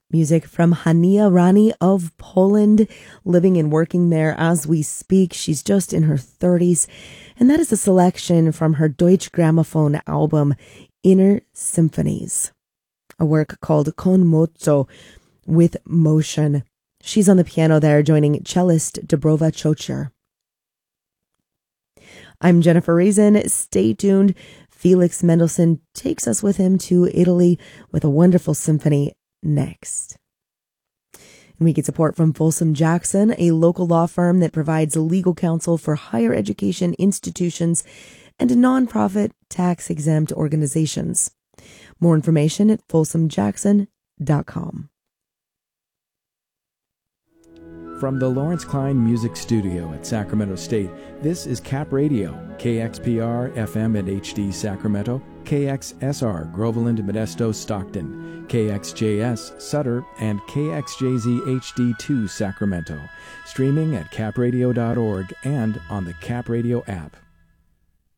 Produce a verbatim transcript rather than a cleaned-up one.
Music from Hania Rani of Poland, living and working there as we speak. She's just in her thirties, and that is a selection from her Deutsche Grammophon album, Inner Symphonies, a work called Con Mozzo, with motion. She's on the piano there, joining cellist Dobrova Chocher. I'm Jennifer Reason. Stay tuned. Felix Mendelssohn takes us with him to Italy with a wonderful symphony next. And we get support from Folsom Jackson, a local law firm that provides legal counsel for higher education institutions and nonprofit tax-exempt organizations. More information at folsom jackson dot com. From the Lawrence Klein Music Studio at Sacramento State, this is Cap Radio, K X P R F M at H D Sacramento, K X S R Groveland, Modesto, Stockton, K X J S Sutter, and K X J Z H D two Sacramento. Streaming at cap radio dot org and on the Cap Radio app.